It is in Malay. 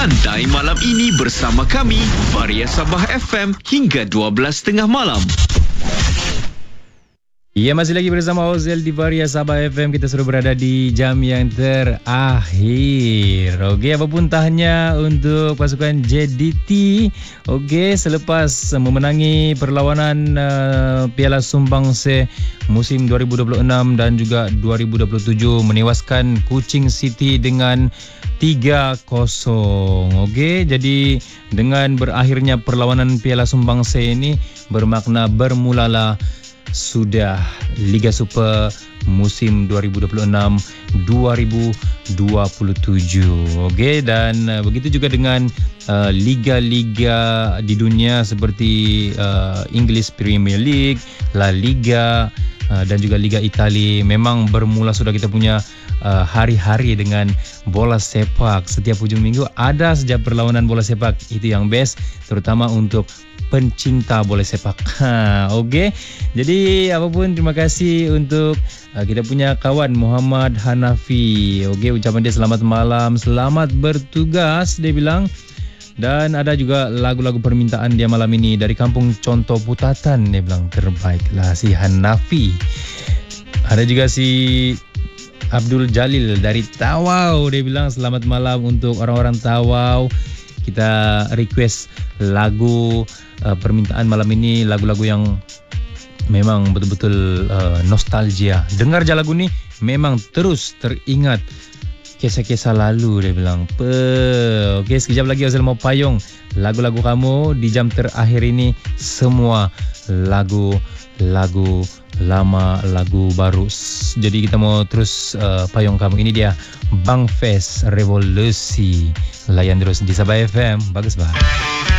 Santai malam ini bersama kami, Varia Sabah FM hingga 12.30 malam. Ya, masih lagi bersama Ozel di Varia Sabah FM. Kita sudah berada di jam yang terakhir. Okey, apapun tahnya untuk pasukan JDT. Okey, selepas memenangi perlawanan Piala Sumbangse musim 2026 dan juga 2027, menewaskan Kuching City dengan 3-0. Okey, jadi dengan berakhirnya perlawanan Piala Sumbangse ini bermakna bermulalah sudah Liga Super musim 2026-2027. Okey, dan begitu juga dengan liga-liga di dunia seperti English Premier League, La Liga dan juga Liga Itali. Memang bermula sudah kita punya hari-hari dengan bola sepak. Setiap hujung minggu ada saja perlawanan bola sepak. Itu yang best, terutama untuk pencinta bola sepak. Okey. Jadi apapun, terima kasih untuk kita punya kawan Muhammad Hanafi. Okey, ucapan dia selamat malam, selamat bertugas dia bilang. Dan ada juga lagu-lagu permintaan dia malam ini dari Kampung Contoh Putatan. Dia bilang terbaiklah si Hanafi. Ada juga si Abdul Jalil dari Tawau. Dia bilang selamat malam untuk orang-orang Tawau. Kita request lagu permintaan malam ini, lagu-lagu yang memang betul-betul nostalgia. Dengar je lagu ni memang terus teringat kisah-kisah lalu, dia bilang. Okey, sekejap lagi Ozil mau payung lagu-lagu kamu di jam terakhir ini. Semua lagu lama, lagu baru. Jadi kita mau terus payung kamu. Ini dia Bang Fest Revolusi. Layan terus di Sabah FM. Bagus bah.